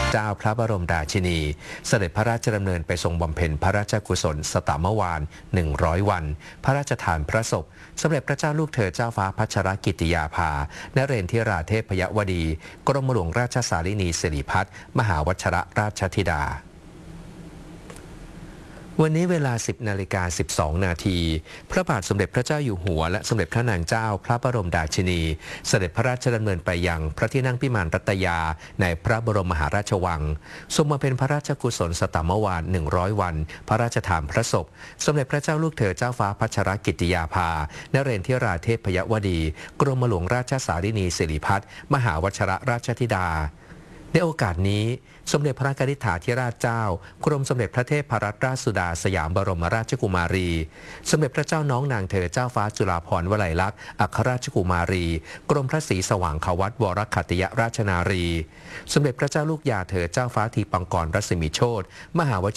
เจ้าพระบรมราชินีเสด็จพระราชดำเนินไปทรงบำเพ็ญพระราชกุศลสตมวาน100 วันพระราชทานพระศพสมเด็จพระเจ้าลูกเธอเจ้าฟ้าพัชรกิติยาภานเรนทิราเทพยวดีกรมหลวงราชสารินีสิริพัฒน์มหาวชรราชธิดาวันนี้เวลา 10:12 นาทีพระบาทสมเด็จพระเจ้าอยู่หัวและสมเด็จพระนางเจ้าพระบรมราชินีเสด็จพระราชดำเนินไปยังพระที่นั่งพิมานรัตยาในพระบรมมหาราชวังทรงมาเป็นพระราชกุศลสตมวาน100 วันพระราชทานพระศพสมเด็จพระเจ้าลูกเธอเจ้าฟ้าพัชรกิติยาภานเรนทิราเทพยวดีกรมหลวงราชสารินีสิริพัฒน์มหาวชรราชธิดาในโอกาสนี้สมเด็จพระกนิษฐาธิราชเจ้ากรมสมเด็จพระเทพรัตนราชสุดาสยามบรมราชกุมารีสมเด็จพระเจ้าน้องนางเธอเจ้าฟ้าจุฬาภรณ์วลัยลักษณ์อัครราชกุมารีกรมพระศรีสว่างควัตวรขัตติยราชนารีสมเด็จพระเจ้าลูกยาเธอเจ้าฟ้าทีปังกรรัศมีโชติมหาว